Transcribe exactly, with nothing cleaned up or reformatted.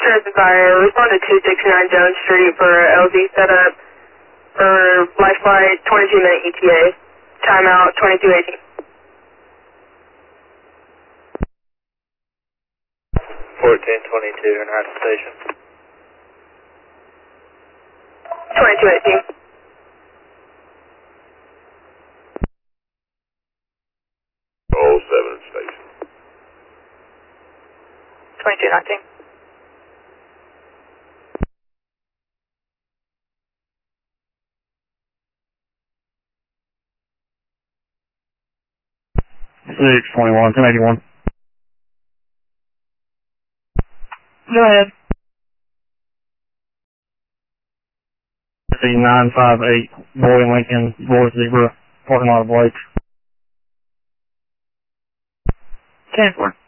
Harrison Fire, respond to two sixty-nine Jones Street for L Z setup for life flight, twenty-two minute E T A. Timeout, twenty-two eighteen. fourteen twenty-two, Manhattan Station. twenty-two eighteen. oh seven Station. twenty-two nineteen. six twenty-one, ten eighty-one. Go ahead. nine five eight, Boy Lincoln, Boy Zebra, parking lot of Blake. ten four.